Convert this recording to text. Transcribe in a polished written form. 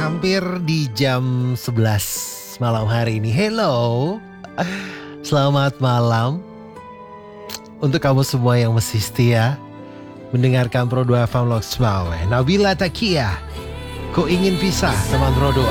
hampir di jam 11 malam hari ini. Hello, selamat malam untuk kamu semua yang masih setia mendengarkan Pro 2 FM Loksmawe. Nabila Takia, ku ingin pisah teman Pro 2.